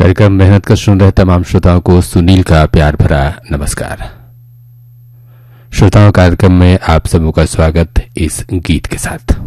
कार्यक्रम मेहनत का सुन रहे तमाम श्रोताओं को सुनील का प्यार भरा नमस्कार। श्रोताओं, कार्यक्रम में आप सबों का स्वागत इस गीत के साथ।